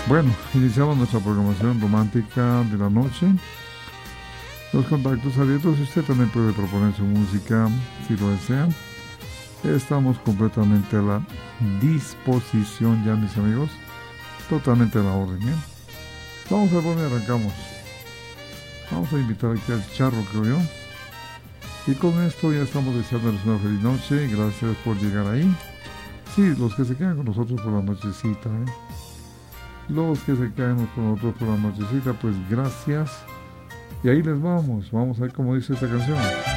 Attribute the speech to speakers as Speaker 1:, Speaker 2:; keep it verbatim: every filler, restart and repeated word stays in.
Speaker 1: Bueno, iniciamos nuestra programación romántica de la noche. Los contactos abiertos, usted también puede proponer su música si lo desea. Estamos completamente a la disposición ya, mis amigos. Totalmente a la orden, ¿eh? Vamos a ver dónde arrancamos. Vamos a invitar aquí al Charro, creo yo. Y con esto ya estamos deseándoles una feliz noche. Gracias por llegar ahí. Sí, los que se quedan con nosotros por la nochecita, ¿eh? Los que se quedan con nosotros por la nochecita, pues gracias. Y ahí les vamos. Vamos a ver cómo dice esta canción.